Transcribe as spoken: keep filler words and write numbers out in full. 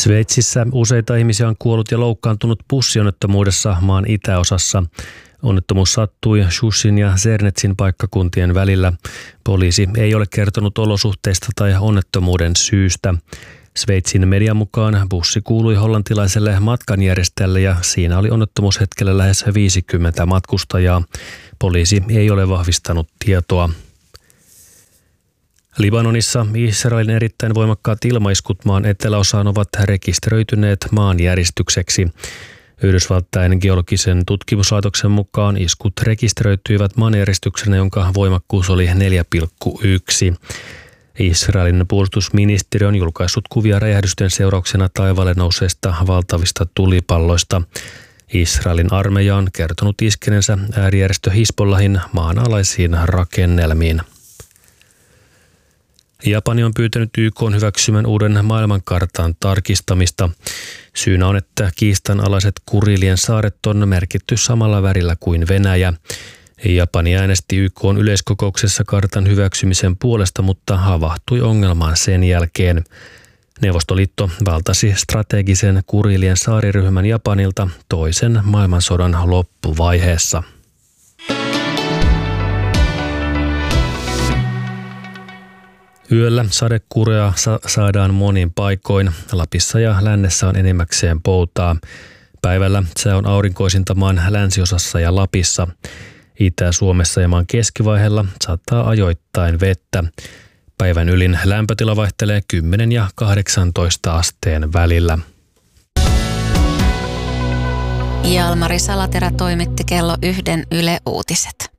Sveitsissä useita ihmisiä on kuollut ja loukkaantunut bussionnettomuudessa maan itäosassa. Onnettomuus sattui Schusin ja Zernetsin paikkakuntien välillä. Poliisi ei ole kertonut olosuhteista tai onnettomuuden syystä. Sveitsin median mukaan bussi kuului hollantilaiselle matkanjärjestäjälle ja siinä oli onnettomuushetkellä lähes viisikymmentä matkustajaa. Poliisi ei ole vahvistanut tietoa. Libanonissa Israelin erittäin voimakkaat ilmaiskut maan eteläosaan ovat rekisteröityneet maanjäristykseksi. Yhdysvaltain geologisen tutkimuslaitoksen mukaan iskut rekisteröityivät maanjäristyksenä, jonka voimakkuus oli neljä pilkku yksi. Israelin puolustusministeriö on julkaissut kuvia räjähdysten seurauksena taivaalle nouseista valtavista tulipalloista. Israelin armeija on kertonut iskeneensä äärijärjestö Hizbollahin maanalaisiin rakennelmiin. Japani on pyytänyt Y K:n hyväksymän uuden maailmankartan tarkistamista. Syynä on, että kiistanalaiset Kurilien saaret on merkitty samalla värillä kuin Venäjä. Japani äänesti Y K:n yleiskokouksessa kartan hyväksymisen puolesta, mutta havahtui ongelmaan sen jälkeen. Neuvostoliitto valtasi strategisen Kurilien saariryhmän Japanilta toisen maailmansodan loppuvaiheessa. Yöllä sadekuuroja sa- saadaan monin paikoin. Lapissa ja lännessä on enimmäkseen poutaa. Päivällä se on aurinkoisinta maan länsiosassa ja Lapissa. Itä-Suomessa ja maan keskivaiheella saattaa ajoittain vettä. Päivän ylin lämpötila vaihtelee kymmenen ja kahdeksantoista asteen välillä. Jalmari Salaterä toimitti kello yhden Yle Uutiset.